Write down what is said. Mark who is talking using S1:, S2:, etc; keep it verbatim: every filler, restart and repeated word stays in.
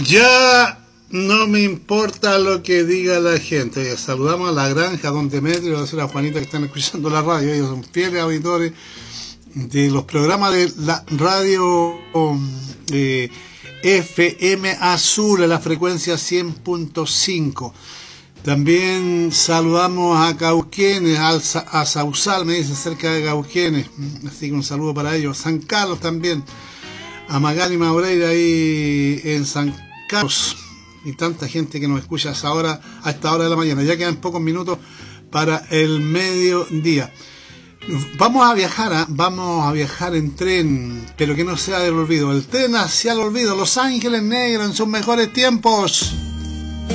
S1: Ya no me importa lo que diga la gente. Saludamos a la granja Don Demetrio, a la señora Juanita que están escuchando la radio. Ellos son fieles auditores de los programas de la radio eh, F M Azul a la frecuencia cien punto cinco. También saludamos a Cauquenes, a Sausal, me dice, cerca de Cauquenes, así que un saludo para ellos. San Carlos también, a Magali Maureira ahí en San Carlos, y tanta gente que nos escucha a esta hora, a esta hora de la mañana. Ya quedan pocos minutos para el mediodía. Vamos a viajar, ¿eh? vamos a viajar en tren, pero que no sea del olvido. El tren hacia el olvido, Los Ángeles Negros en sus mejores tiempos.